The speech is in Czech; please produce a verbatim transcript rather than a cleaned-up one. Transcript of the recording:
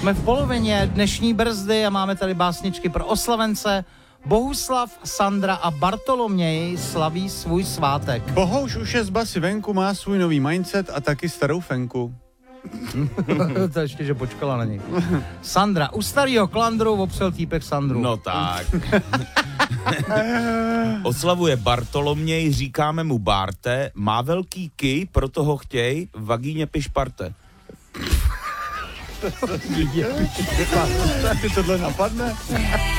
Jsme v polovině dnešní brzdy a máme tady básničky pro oslavence. Bohuslav, Sandra a Bartoloměj slaví svůj svátek. Bohuš už je z basy venku, má svůj nový mindset a taky starou fenku. To ještě, že počkala na něj. Sandra, u starýho klandru opřel týpek Sandru. No tak. Oslavuje Bartoloměj, říkáme mu Barte, má velký kij, proto ho chtěj, v vagíně pišparte. Ty tohle napadne?